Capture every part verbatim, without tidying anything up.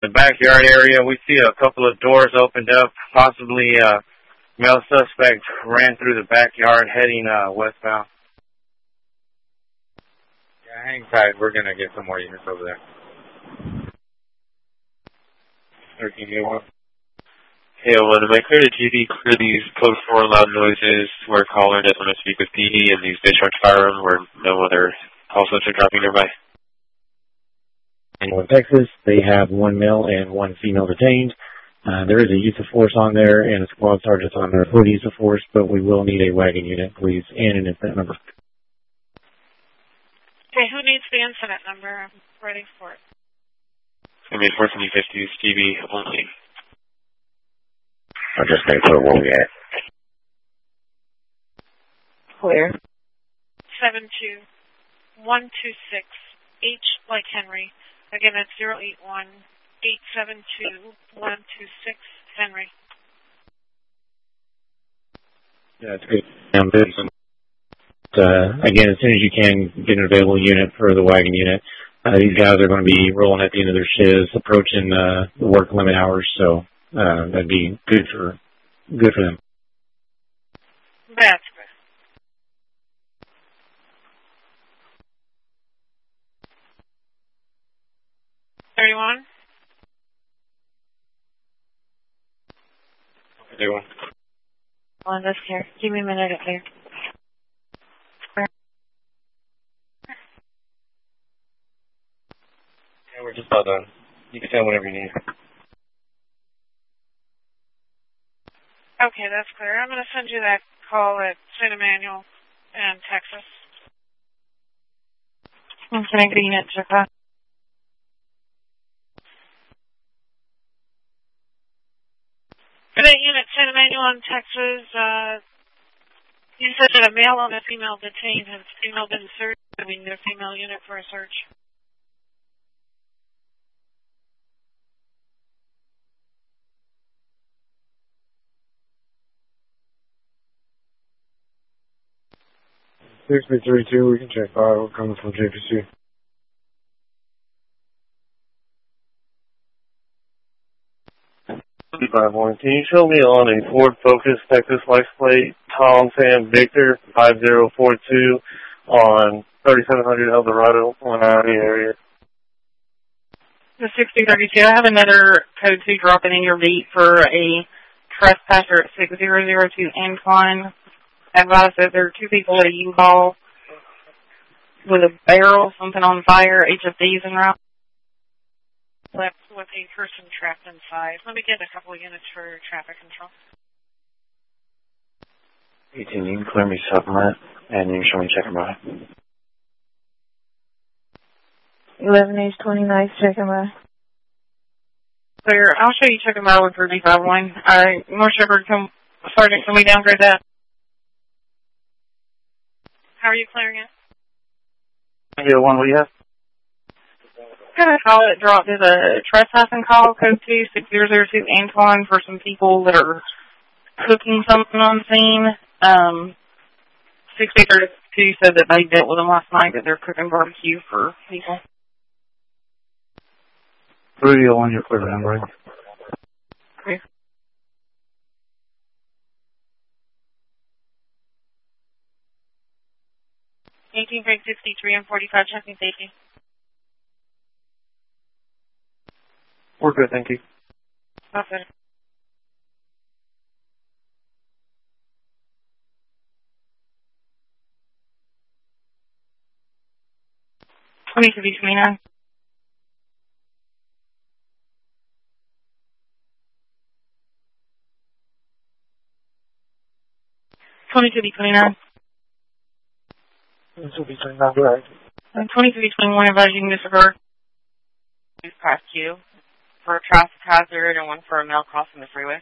The backyard area, we see a couple of doors opened up. Possibly a male suspect ran through the backyard heading uh, westbound. Yeah, hang tight. We're going to get some more units over there. thirteen eight one. Hey, one, am I clear to G D clear these code four loud noises where caller doesn't want to speak with P D and these discharge firearms where no other call slips are dropping nearby? In Texas, they have one male and one female detained. Uh, there is a use of force on there and a squad sergeant on there for the use of force, but we will need a wagon unit, please, and an incident number. Okay, who needs the incident number? I'm ready for it. I mean, four seventy fifty, Stevie only. I'll just make sure where we at. Clear. seven two one two six H like Henry. Again, that's zero eight one eight seven two one two six Henry. Yeah, it's good. Um, uh, again, as soon as you can, get an available unit for the wagon unit. Uh, these guys are going to be rolling at the end of their shifts, approaching uh, the work limit hours, so uh, that'd be good for good for them. That's good. thirty-one. thirty-one. On this here. Give me a minute up there. Yeah, we're just about done. You can tell whenever you need. Okay, that's clear. I'm going to send you that call at Saint Emmanuel and Texas. I'm going to get a unit check out. For that unit, Saint Emmanuel in Texas, uh, you said that a male and a female detained. Has the female been searched? I mean, the female unit for a search. six three two, we can check five. We're coming from J P C. five one. Can you show me on a Ford Focus Texas license plate, Tom Sam Victor five zero four two on thirty-seven hundred Eldorado, one Army area? The sixty thirty-two, I have another code two dropping in your beat for a trespasser at six zero zero two Incline. Advise that there are two people at a U-Haul with a barrel, something on fire, H F Ds en route. Left with a person trapped inside. Let me get a couple of units for traffic control. eighteen, you can clear me supplement, and you can show me check them out. eleven H twenty-nine, check them out. Clear. I'll show you check them out with thirty-five one. All right, North Shepherd, come, Sergeant, can we downgrade that? How are you clearing it? Yeah, one, what do you have? Got a call that dropped as a trespassing call, code two six zero zero two Antoine, for some people that are cooking something on scene. Um, sixty thirty-two said that they dealt with them last night, that they're cooking barbecue for people. Rudy, on your clear number. Okay. eighteen break sixty-three and forty-five, checking safety. We're good, thank you. Okay. twenty-two B twenty-nine. twenty-two B twenty-nine. twenty-two B twenty-nine, go ahead. And twenty-two B twenty-one, advise you can disregard. Past you for a traffic hazard and one for a male crossing the freeway.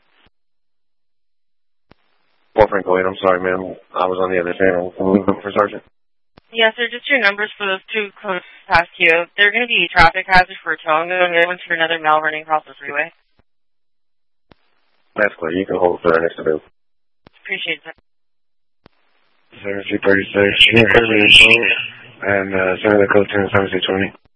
Fort Frank Wade, I'm sorry, ma'am. I was on the other channel. For Sergeant. Yes, sir. Just your numbers for those two close past you. They're going to be a traffic hazard for a towing, and the other one's for another male running across the freeway. That's clear. You can hold for the next event. Appreciate it. seventy-three thirty-six, and uh, send the code to seventy-three twenty.